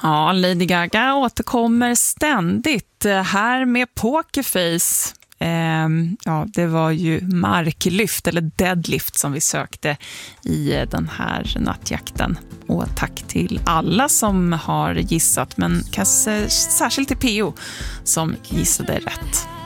Ja, Lady Gaga återkommer ständigt här med Pokerface. Ja, det var ju marklyft eller deadlift som vi sökte i den här nattjakten. Och tack till alla som har gissat, men kanske särskilt till PO som gissade rätt.